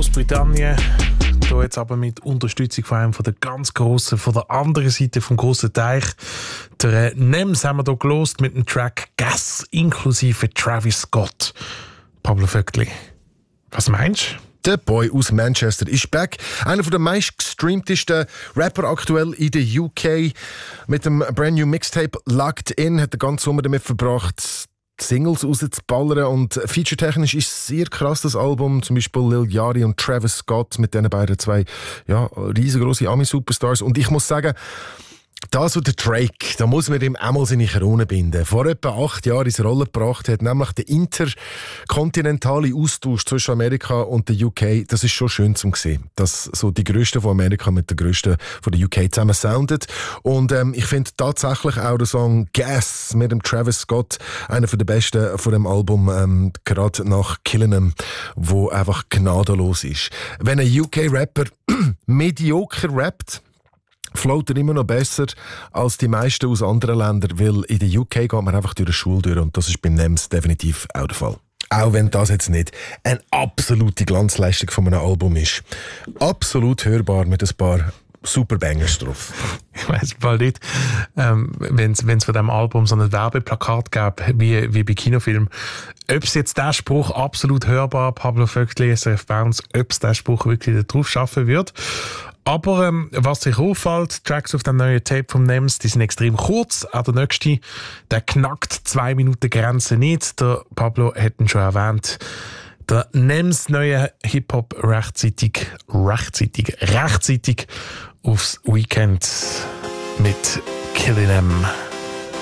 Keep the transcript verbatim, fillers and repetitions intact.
Großbritannien. Hier jetzt aber mit Unterstützung von einem von der ganz grossen, von der anderen Seite vom grossen Teich. Der Nems haben wir hier gelost mit dem Track Gas inklusive Travis Scott. Pablo Vöckli, was meinst du? Der Boy aus Manchester ist back. Einer der meistgestreamtesten Rapper aktuell in der U K. Mit dem brand new Mixtape Locked In hat den ganzen Sommer damit verbracht, Singles rauszuballern. Und featuretechnisch ist es sehr krass, das Album. Zum Beispiel Lil Yachty und Travis Scott mit diesen beiden zwei ja, riesengroße Ami-Superstars. Und ich muss sagen, das und der Drake, da muss man ihm einmal seine Krone binden. Vor etwa acht Jahren ins Rollen gebracht hat, nämlich der interkontinentale Austausch zwischen Amerika und der U K. Das ist schon schön zu sehen, dass so die Größten von Amerika mit den Größten von der U K zusammen soundet. Und ähm, ich finde tatsächlich auch der Song Gas mit dem Travis Scott einer der besten von dem Album, ähm, gerade nach Killin' 'Em, wo einfach gnadenlos ist. Wenn ein U K-Rapper medioker rappt, float er immer noch besser als die meisten aus anderen Ländern, weil in der U K geht man einfach durch die Schule durch und das ist beim Nems definitiv auch der Fall. Auch wenn das jetzt nicht eine absolute Glanzleistung von einem Album ist. Absolut hörbar mit ein paar super Bangers drauf. Ich weiss bald nicht, ähm, wenn es von diesem Album so ein Werbeplakat gab, wie, wie bei Kinofilmen, ob es jetzt der Spruch absolut hörbar, Pablo Vöckli, S R F Bounce, ob es der Spruch wirklich da drauf schaffen wird. Aber ähm, was sich auffällt, Tracks auf dem neuen Tape vom Nems, die sind extrem kurz. Auch der nächste, der knackt zwei Minuten Grenze nicht. Der Pablo hat ihn schon erwähnt. Der Nems neue Hip-Hop rechtzeitig, rechtzeitig, rechtzeitig aufs Weekend mit Killin' 'Em.